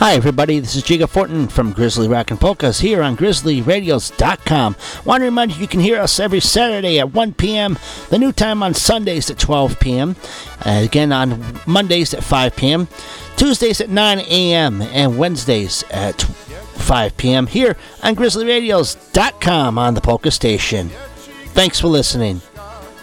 Hi everybody, this is Jiga Fortin from Grizzly Rockin' Polkas here on GrizzlyRadios.com. Want to remind you can hear us every Saturday at 1 p.m., the new time on Sundays at 12 p.m., again on Mondays at 5 p.m., Tuesdays at 9 a.m., and Wednesdays at 5 p.m. here on GrizzlyRadios.com on the Polka Station. Thanks for listening.